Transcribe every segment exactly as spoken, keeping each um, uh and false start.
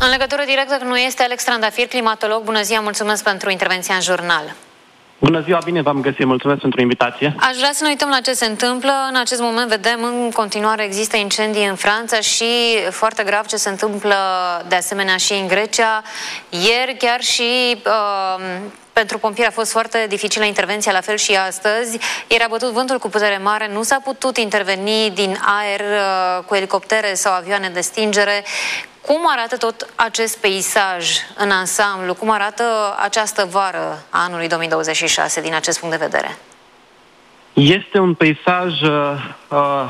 În legătură directă nu este Alex Trandafir, climatolog. Bună ziua, mulțumesc pentru intervenția în jurnal. Bună ziua, bine v-am găsit, mulțumesc pentru invitație. Aș vrea să ne uităm la ce se întâmplă. În acest moment vedem în continuare există incendii în Franța și foarte grav ce se întâmplă de asemenea și în Grecia. Ieri chiar și uh, pentru pompieri a fost foarte dificilă intervenția, la fel și astăzi. Ieri a bătut vântul cu putere mare, nu s-a putut interveni din aer uh, cu elicoptere sau avioane de stingere. Cum arată tot acest peisaj în ansamblu? Cum arată această vară a anului două mii douăzeci și șase din acest punct de vedere? Este un peisaj uh,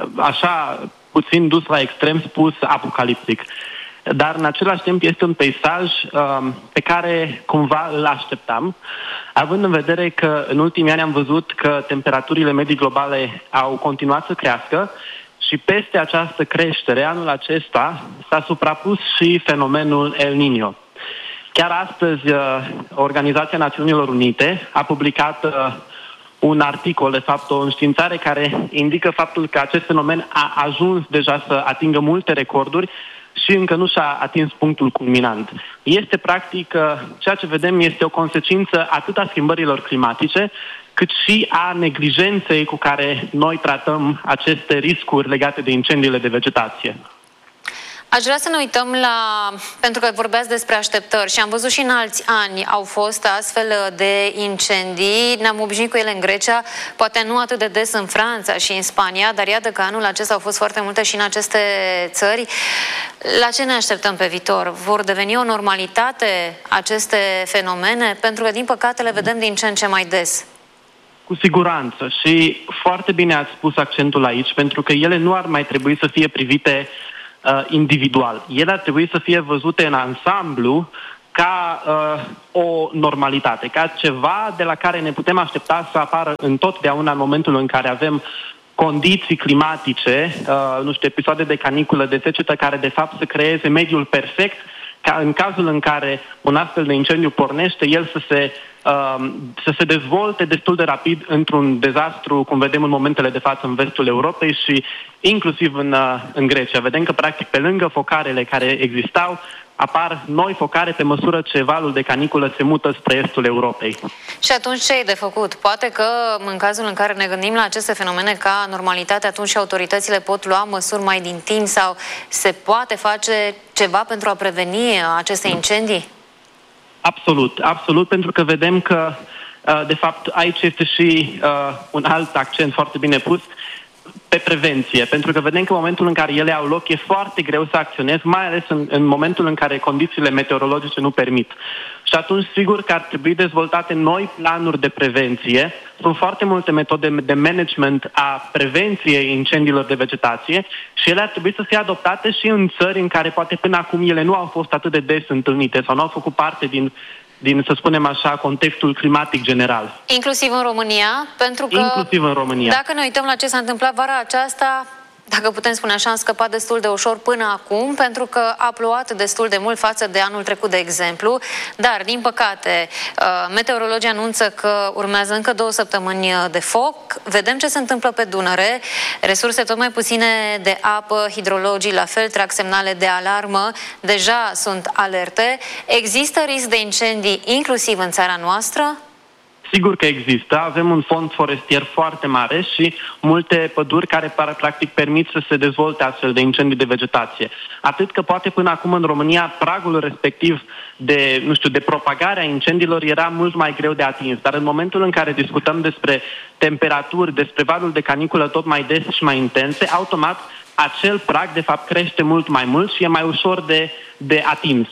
așa puțin dus la extrem spus apocaliptic. Dar în același timp este un peisaj uh, pe care cumva îl așteptam, având în vedere că în ultimii ani am văzut că temperaturile medii globale au continuat să crească și peste această creștere, anul acesta, s-a suprapus și fenomenul El Niño. Chiar astăzi, Organizația Națiunilor Unite a publicat un articol, de fapt o înștiințare care indică faptul că acest fenomen a ajuns deja să atingă multe recorduri și încă nu și-a atins punctul culminant. Este practic, ceea ce vedem este o consecință atât a schimbărilor climatice, cât și a neglijenței cu care noi tratăm aceste riscuri legate de incendiile de vegetație. Aș vrea să ne uităm la, pentru că vorbeați despre așteptări și am văzut și în alți ani au fost astfel de incendii, ne-am obișnuit cu ele în Grecia, poate nu atât de des în Franța și în Spania, dar iată că anul acesta au fost foarte multe și în aceste țări. La ce ne așteptăm pe viitor? Vor deveni o normalitate aceste fenomene? Pentru că, din păcate, le vedem din ce în ce mai des. Cu siguranță și foarte bine ați pus accentul aici, pentru că ele nu ar mai trebui să fie privite uh, individual. Ele ar trebui să fie văzute în ansamblu ca uh, o normalitate, ca ceva de la care ne putem aștepta să apară întotdeauna în momentul în care avem condiții climatice, uh, nu știu, episoade de caniculă, de secetă, care de fapt să creeze mediul perfect, ca în cazul în care un astfel de incendiu pornește, el să se să se dezvolte destul de rapid într-un dezastru, cum vedem în momentele de față în vestul Europei și inclusiv în, în Grecia. Vedem că, practic, pe lângă focarele care existau, apar noi focare pe măsură ce valul de caniculă se mută spre estul Europei. Și atunci ce e de făcut? Poate că în cazul în care ne gândim la aceste fenomene ca normalitate, atunci și autoritățile pot lua măsuri mai din timp sau se poate face ceva pentru a preveni aceste incendii? Absolut, absolut, pentru că vedem că, de fapt, aici este și uh, un alt accent foarte bine pus pe prevenție, pentru că vedem că în momentul în care ele au loc e foarte greu să acționezi, mai ales în, în momentul în care condițiile meteorologice nu permit. Și atunci, sigur că ar trebui dezvoltate noi planuri de prevenție. Sunt foarte multe metode de management a prevenției incendiilor de vegetație și ele ar trebui să fie adoptate și în țări în care poate până acum ele nu au fost atât de des întâlnite sau nu au făcut parte din, din, să spunem așa, contextul climatic general. Inclusiv în România? Pentru că Inclusiv în România. Dacă ne uităm la ce s-a întâmplat vara aceasta, dacă putem spune așa, am scăpat destul de ușor până acum, pentru că a plouat destul de mult față de anul trecut, de exemplu, dar, din păcate, meteorologii anunță că urmează încă două săptămâni de foc. Vedem ce se întâmplă pe Dunăre, resurse tot mai puține de apă, hidrologii la fel trag semnale de alarmă, deja sunt alerte. Există risc de incendii inclusiv în țara noastră? Sigur că există. Avem un fond forestier foarte mare și multe păduri care practic permit să se dezvolte astfel de incendii de vegetație. Atât că poate până acum în România pragul respectiv de, nu știu, de propagarea incendiilor era mult mai greu de atins. Dar în momentul în care discutăm despre temperaturi, despre valuri de caniculă tot mai des și mai intense, automat acel prag de fapt crește mult mai mult și e mai ușor de, de atins.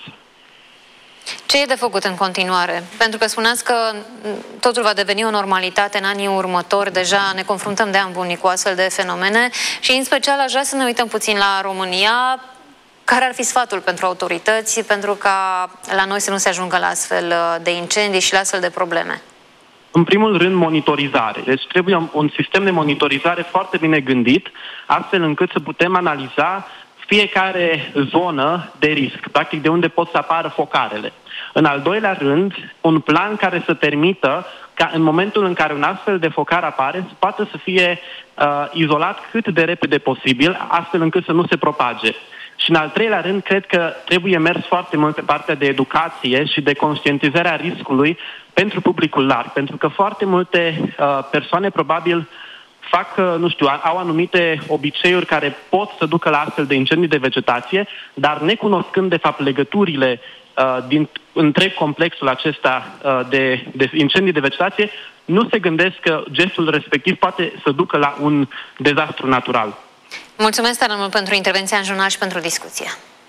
Ce e de făcut în continuare? Pentru că spuneați că totul va deveni o normalitate în anii următori, deja ne confruntăm de ani buni cu astfel de fenomene și în special aș vrea să ne uităm puțin la România. Care ar fi sfatul pentru autorități pentru ca la noi să nu se ajungă la astfel de incendii și la astfel de probleme? În primul rând, monitorizare. Deci trebuie un sistem de monitorizare foarte bine gândit, astfel încât să putem analiza fiecare zonă de risc, practic de unde pot să apară focarele. În al doilea rând, un plan care să permită ca în momentul în care un astfel de focar apare, să poată să fie uh, izolat cât de repede posibil, astfel încât să nu se propage. Și în al treilea rând, cred că trebuie mers foarte mult pe partea de educație și de conștientizarea riscului pentru publicul larg, pentru că foarte multe uh, persoane probabil fac, uh, nu știu, au anumite obiceiuri care pot să ducă la astfel de incendii de vegetație, dar necunoscând de fapt legăturile uh, din întreg complexul acesta uh, de, de incendii de vegetație, nu se gândesc că gestul respectiv poate să ducă la un dezastru natural. Mulțumesc tare mult pentru intervenția în jurnal și pentru discuție.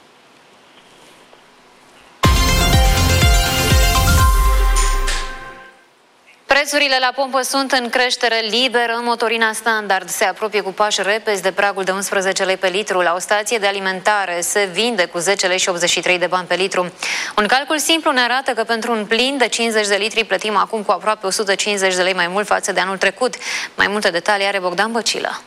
Prețurile la pompă sunt în creștere liberă. Motorina standard se apropie cu pași repezi de pragul de unsprezece lei pe litru. La o stație de alimentare se vinde cu zece lei și optzeci și trei de bani pe litru. Un calcul simplu ne arată că pentru un plin de cincizeci de litri plătim acum cu aproape o sută cincizeci de lei mai mult față de anul trecut. Mai multe detalii are Bogdan Băcilă.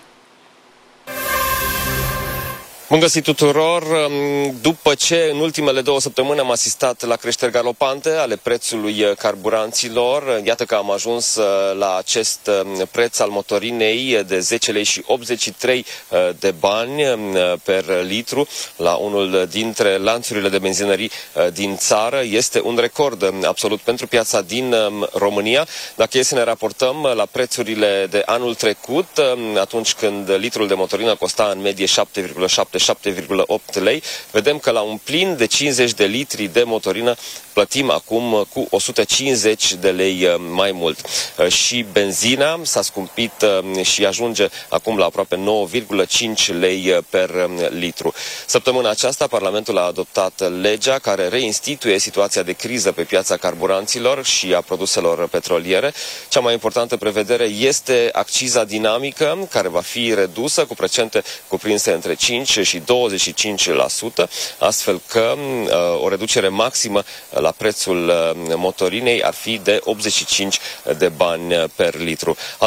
Bun găsit tuturor! După ce în ultimele două săptămâni am asistat la creșteri galopante ale prețului carburanților, iată că am ajuns la acest preț al motorinei de zece lei și optzeci și trei de bani per litru la unul dintre lanțurile de benzinării din țară. Este un record absolut pentru piața din România. Dacă e să ne raportăm la prețurile de anul trecut, atunci când litrul de motorină costa în medie șapte virgulă șapte șapte virgulă opt lei, vedem că la un plin de cincizeci de litri de motorină plătim acum cu o sută cincizeci de lei mai mult. Și benzina s-a scumpit și ajunge acum la aproape nouă virgulă cinci lei per litru. Săptămâna aceasta Parlamentul a adoptat legea care reinstituie situația de criză pe piața carburanților și a produselor petroliere. Cea mai importantă prevedere este acciza dinamică, care va fi redusă cu procente cuprinse între cinci și douăzeci și cinci la sută, astfel că uh, o reducere maximă la prețul uh, motorinei ar fi de optzeci și cinci de bani per litru.